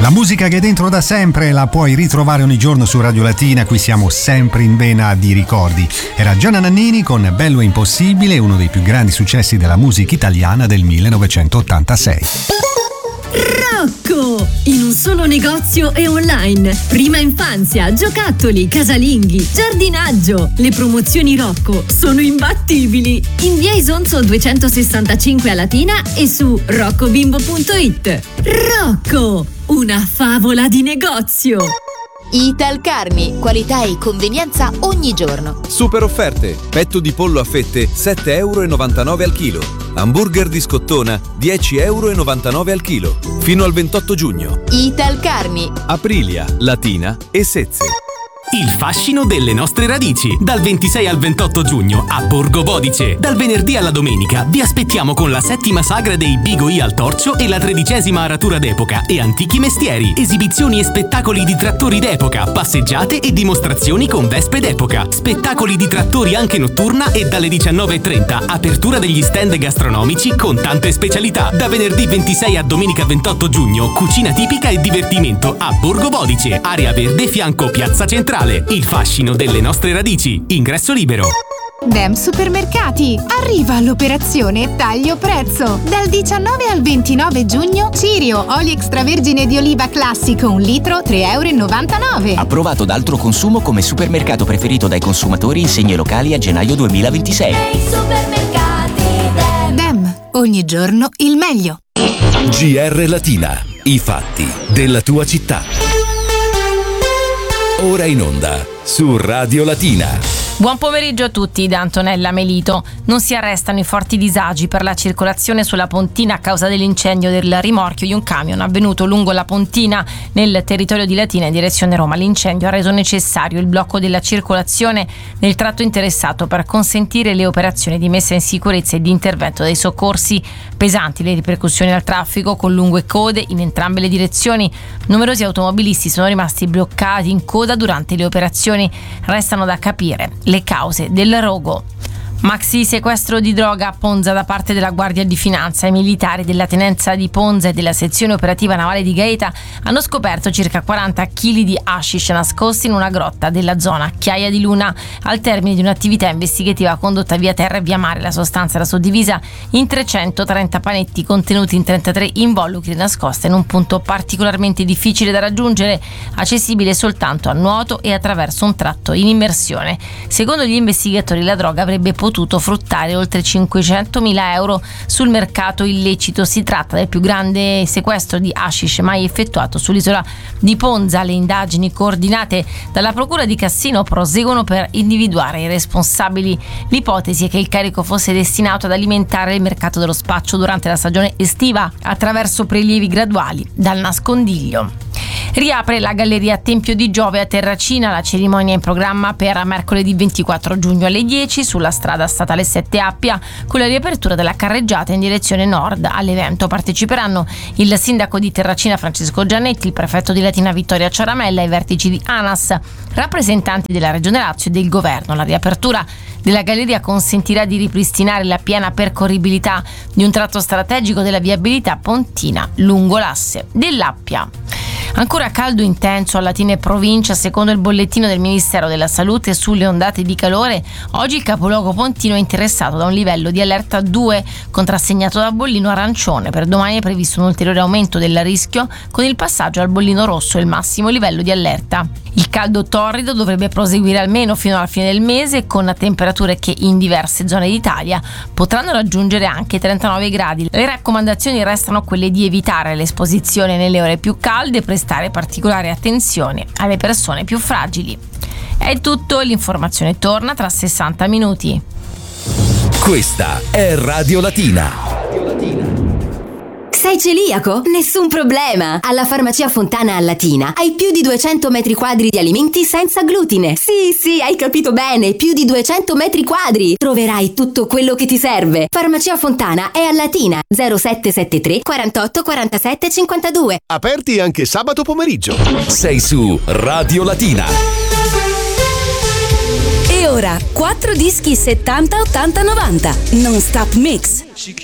La musica che è dentro da sempre la puoi ritrovare ogni giorno su Radio Latina, qui siamo sempre in vena di ricordi. Era Gianna Nannini con Bello e Impossibile, uno dei più grandi successi della musica italiana del 1986. Rocco! In un solo negozio e online. Prima infanzia, giocattoli, casalinghi, giardinaggio. Le promozioni Rocco sono imbattibili. In via Isonzo 265 a Latina e su roccobimbo.it. Rocco! Una favola di negozio! Italcarni, qualità e convenienza ogni giorno. Super offerte: petto di pollo a fette 7,99 € al chilo, hamburger di scottona 10,99 € al chilo, fino al 28 giugno. Italcarni, Aprilia, Latina e Sezze. Il fascino delle nostre radici. Dal 26 al 28 giugno a Borgo Bodice. Dal venerdì alla domenica vi aspettiamo con la 7ª sagra dei Bigoi al Torcio e la 13ª aratura d'epoca e antichi mestieri. Esibizioni e spettacoli di trattori d'epoca, passeggiate e dimostrazioni con vespe d'epoca. Spettacoli di trattori anche notturna e dalle 19:30 apertura degli stand gastronomici con tante specialità. Da venerdì 26 a domenica 28 giugno cucina tipica e divertimento a Borgo Bodice, area verde fianco Piazza Centrale. Il fascino delle nostre radici. Ingresso libero. Dem Supermercati. Arriva l'operazione taglio prezzo. Dal 19 al 29 giugno Cirio, olio extravergine di oliva classico 1 litro 3,99 €. Approvato da altro consumo come supermercato preferito dai consumatori in segni locali a gennaio 2026. Supermercati Dem. Ogni giorno il meglio. GR Latina. I fatti della tua città. Ora in onda su Radio Latina. Buon pomeriggio a tutti da Antonella Melito. Non si arrestano i forti disagi per la circolazione sulla Pontina a causa dell'incendio del rimorchio di un camion avvenuto lungo la Pontina nel territorio di Latina in direzione Roma. L'incendio ha reso necessario il blocco della circolazione nel tratto interessato per consentire le operazioni di messa in sicurezza e di intervento dei soccorsi. Pesanti le ripercussioni al traffico con lunghe code in entrambe le direzioni. Numerosi automobilisti sono rimasti bloccati in coda durante le operazioni. Restano da capire le cause del rogo. Maxi sequestro di droga a Ponza da parte della Guardia di Finanza. I militari della tenenza di Ponza e della sezione operativa navale di Gaeta hanno scoperto circa 40 kg di hashish nascosti in una grotta della zona Chiaia di Luna. Al termine di un'attività investigativa condotta via terra e via mare, la sostanza era suddivisa in 330 panetti contenuti in 33 involucri nascoste in un punto particolarmente difficile da raggiungere, accessibile soltanto a nuoto e attraverso un tratto in immersione. Secondo gli investigatori la droga avrebbe potuto fruttare oltre 500.000 euro sul mercato illecito. Si tratta del più grande sequestro di hashish mai effettuato sull'isola di Ponza. Le indagini coordinate dalla Procura di Cassino proseguono per individuare i responsabili. L'ipotesi è che il carico fosse destinato ad alimentare il mercato dello spaccio durante la stagione estiva attraverso prelievi graduali dal nascondiglio. Riapre la Galleria Tempio di Giove a Terracina. La cerimonia è in programma per mercoledì 24 giugno alle 10 sulla strada statale 7 Appia, con la riapertura della carreggiata in direzione nord. All'evento parteciperanno il sindaco di Terracina Francesco Giannetti, il prefetto di Latina Vittoria Ciaramella, i vertici di ANAS, rappresentanti della Regione Lazio e del governo. La riapertura della galleria consentirà di ripristinare la piena percorribilità di un tratto strategico della viabilità pontina lungo l'asse dell'Appia. Ancora caldo intenso a Latina e provincia. Secondo il bollettino del Ministero della Salute sulle ondate di calore, oggi il capoluogo pontino è interessato da un livello di allerta 2 contrassegnato da bollino arancione. Per domani è previsto un ulteriore aumento del rischio con il passaggio al bollino rosso e il massimo livello di allerta. Il caldo torrido dovrebbe proseguire almeno fino alla fine del mese, con temperature che in diverse zone d'Italia potranno raggiungere anche 39 gradi. Le raccomandazioni restano quelle di evitare l'esposizione nelle ore più calde e prestare particolare attenzione alle persone più fragili. È tutto, l'informazione torna tra 60 minuti. Questa è Radio Latina. Sei celiaco? Nessun problema! Alla Farmacia Fontana a Latina hai più di 200 metri quadri di alimenti senza glutine. Sì, hai capito bene, più di 200 metri quadri! Troverai tutto quello che ti serve. Farmacia Fontana è a Latina, 0773 48 47 52. Aperti anche sabato pomeriggio. Sei su Radio Latina. E ora 4 dischi 70 80 90 Non Stop Mix.